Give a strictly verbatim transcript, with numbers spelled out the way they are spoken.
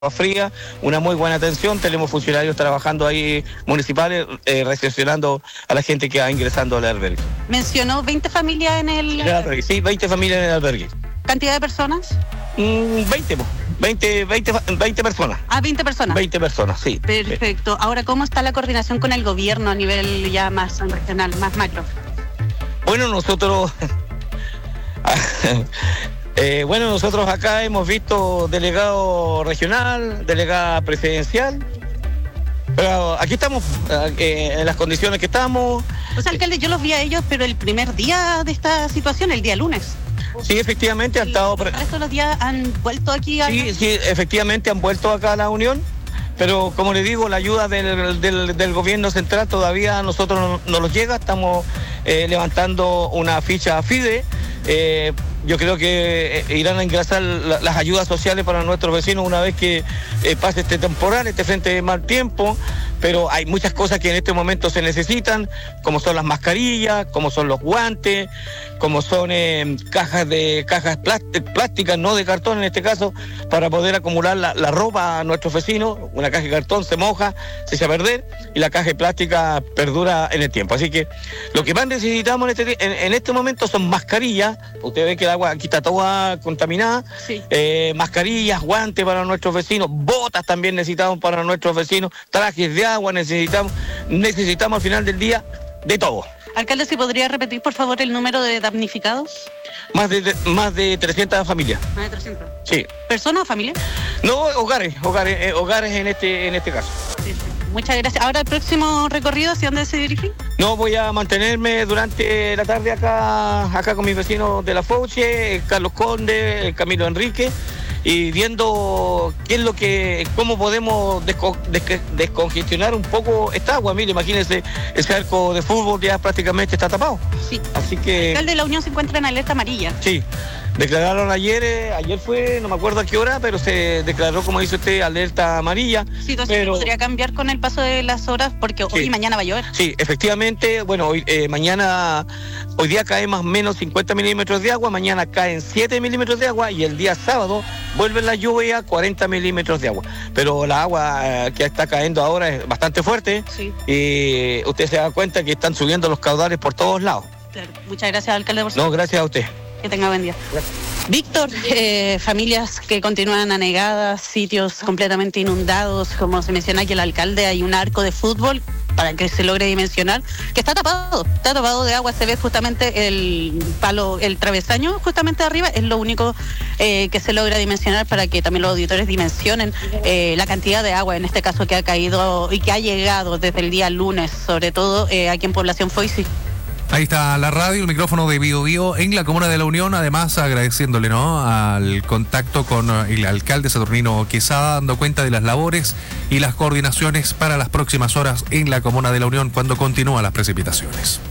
fría, una muy buena atención, tenemos funcionarios trabajando ahí municipales, eh, recepcionando a la gente que va ingresando al albergue. Mencionó veinte familias en el... el albergue. Sí, veinte familias en el albergue. ¿Cantidad de personas? Mm, veinte, veinte, veinte, veinte personas. Ah, veinte personas. veinte personas, sí. Perfecto. Ahora, ¿cómo está la coordinación con el gobierno a nivel ya más regional, más macro? Bueno, nosotros... Eh, bueno, nosotros acá hemos visto delegado regional, delegada presidencial, pero aquí estamos eh, en las condiciones que estamos. O sea, alcalde, yo los vi a ellos, pero el primer día de esta situación, el día lunes. Sí, efectivamente han estado... ¿El resto de los días han vuelto aquí a...? Sí, sí, efectivamente han vuelto acá a la Unión, pero como les digo, la ayuda del, del, del gobierno central todavía a nosotros no, no nos llega. Estamos eh, levantando una ficha FIDE. Eh, yo creo que eh, irán a ingresar la, las ayudas sociales para nuestros vecinos una vez que eh, pase este temporal, este frente de mal tiempo, pero hay muchas cosas que en este momento se necesitan, como son las mascarillas, como son los guantes, como son eh, cajas de cajas plásticas, no de cartón en este caso, para poder acumular la, la ropa a nuestros vecinos. Una caja de cartón se moja, se echa a perder, y la caja de plástica perdura en el tiempo. Así que lo que más necesitamos en este, en, en este momento son mascarillas. Usted ve que el agua aquí está toda contaminada. Sí. Eh, mascarillas, guantes para nuestros vecinos, botas también necesitamos para nuestros vecinos, trajes de agua necesitamos, necesitamos al final del día de todo. Alcalde, ¿si podría repetir por favor el número de damnificados? Más de, de más de trescientas familias. Más de trescientas. Sí. ¿Personas o familias? No, hogares, hogares, eh, hogares en este, en este caso. Sí, sí. Muchas gracias. Ahora el próximo recorrido, ¿hacia dónde se dirige? No, voy a mantenerme durante la tarde acá, acá con mis vecinos de La Fauche, Carlos Conde, Camilo Enrique, y viendo qué es lo que, cómo podemos desco, des, descongestionar un poco esta agua. Mire, imagínense, ese arco de fútbol ya prácticamente está tapado. Sí. Así que... El alcalde de la Unión se encuentra en alerta amarilla. Sí. Declararon ayer, eh, ayer fue, no me acuerdo a qué hora, pero se declaró, como dice usted, alerta amarilla. Situación pero... que podría cambiar con el paso de las horas, porque sí. Hoy y mañana va a llover. Sí, efectivamente, bueno, hoy, eh, mañana, hoy día cae más o menos cincuenta milímetros de agua, mañana caen siete milímetros de agua, y el día sábado vuelve la lluvia, cuarenta milímetros de agua. Pero la agua eh, que está cayendo ahora es bastante fuerte, sí. Y usted se da cuenta que están subiendo los caudales por todos lados. Claro. Muchas gracias, alcalde. Por no, gracias a usted. Que tenga buen día. Gracias. Víctor, eh, familias que continúan anegadas, sitios completamente inundados, como se menciona aquí el alcalde, hay un arco de fútbol para que se logre dimensionar, que está tapado, está tapado de agua, se ve justamente el palo, el travesaño justamente arriba, es lo único eh, que se logra dimensionar para que también los auditores dimensionen eh, la cantidad de agua, en este caso que ha caído y que ha llegado desde el día lunes, sobre todo eh, aquí en Población Foisi. Ahí está la radio, el micrófono de Bio Bio en la Comuna de la Unión, además agradeciéndole, ¿no?, al contacto con el alcalde Saturnino Quesada, dando cuenta de las labores y las coordinaciones para las próximas horas en la Comuna de la Unión cuando continúan las precipitaciones.